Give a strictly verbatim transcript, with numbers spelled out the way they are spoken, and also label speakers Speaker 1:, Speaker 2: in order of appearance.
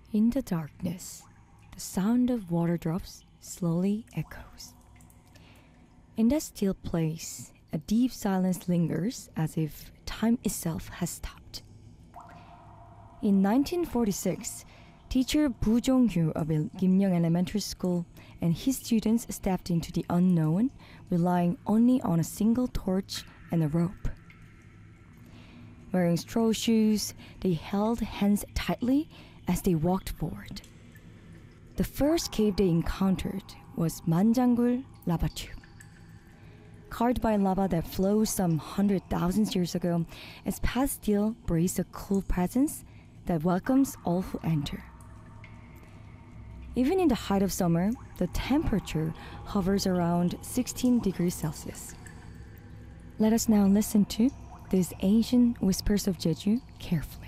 Speaker 1: In the darkness, the sound of water drops slowly echoes. In that still place, a deep silence lingers as if time itself has stopped. In nineteen forty-six, teacher Bu Jong-hyu of Gimyeong Elementary School and his students stepped into the unknown, relying only on a single torch and a rope. Wearing straw shoes, they held hands tightly as they walked forward. The first cave they encountered was Manjanggul lava tube. Carved by lava that flows some hundred thousand years ago, its path still breathes a cool presence that welcomes all who enter. Even in the height of summer, the temperature hovers around sixteen degrees Celsius. Let us now listen to these ancient whispers of Jeju carefully.